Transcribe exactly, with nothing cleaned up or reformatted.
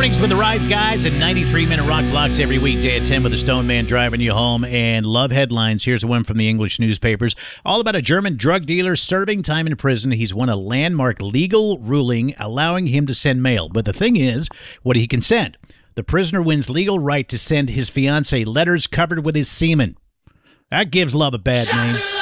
Mornings with the Rise Guys and ninety-three minute rock blocks every weekday at ten with the Stone Man driving you home. And love headlines. Here's one from the English newspapers. All about a German drug dealer serving time in prison. He's won a landmark legal ruling allowing him to send mail. But the thing is, what he can send. The prisoner wins legal right to send his fiancée letters covered with his semen. That gives love a bad name.